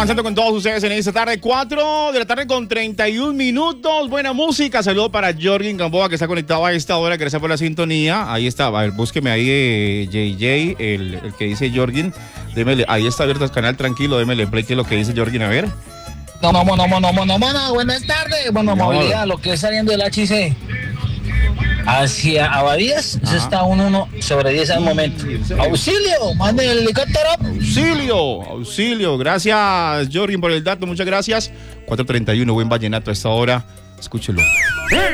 avanzando con todos ustedes en esta tarde, 4 de la tarde con 31 minutos. Buena música. Saludo para Jorgin Gamboa, que está conectado a esta hora. Gracias por la sintonía. Ahí está. A ver, búsqueme ahí JJ, el que dice Jorgin. Démele, ahí está abierto el canal, tranquilo. Démele play, que es lo que dice Jorgin. A ver. No, buenas tardes. Bueno, movilidad, lo que es saliendo del HC hacia Abadías, eso está un 1 sobre 10 al momento. ¡Auxilio! ¡Mande el helicóptero! ¡Auxilio! Gracias, Jorgin, por el dato. Muchas gracias. 4:31, buen vallenato a esta hora. Escúchelo.